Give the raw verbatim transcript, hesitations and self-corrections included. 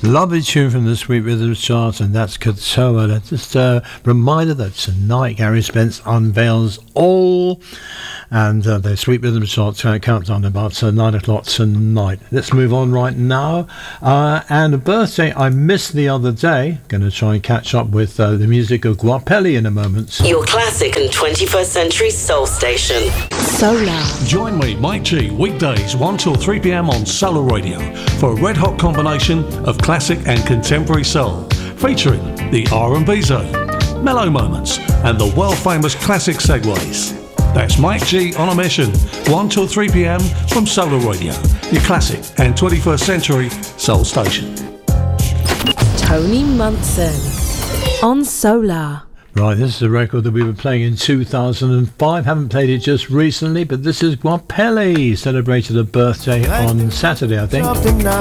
Lovely tune from the Sweet Rhythm Chart, and that's Katoa. Just a reminder that tonight Gary Spence unveils all, and uh, the Sweet Rhythm Chart uh, countdown about uh, nine o'clock tonight. Let's move on right now. Uh, and a birthday I missed the other day. Going to try and catch up with uh, the music of Guapelli in a moment. Your classic and twenty-first century soul station. Solar. Join me, Mike G, weekdays one till three p.m. on Solar Radio for a red hot combination of classic and contemporary soul, featuring the R and B zone, mellow moments, and the world-famous classic segues. That's Mike G on a mission, one till three p.m. from Solar Radio, your classic and twenty-first century soul station. Tony Munson on Solar. Right, this is a record that we were playing in two thousand five. Haven't played it just recently, but this is Guapelli. Celebrated a birthday on Saturday, I think.